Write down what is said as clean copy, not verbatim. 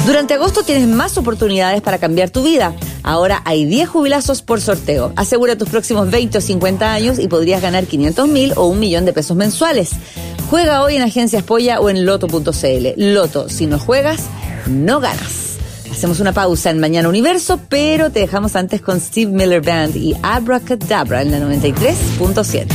Durante agosto tienes más oportunidades para cambiar tu vida. Ahora hay 10 jubilazos por sorteo. Asegura tus próximos 20 o 50 años y podrías ganar 500.000 o 1 millón de pesos mensuales. Juega hoy en Agencias Polla o en Loto.cl. Loto, si no juegas, no ganas. Hacemos una pausa en Mañana Universo, pero te dejamos antes con Steve Miller Band y Abracadabra en la 93.7.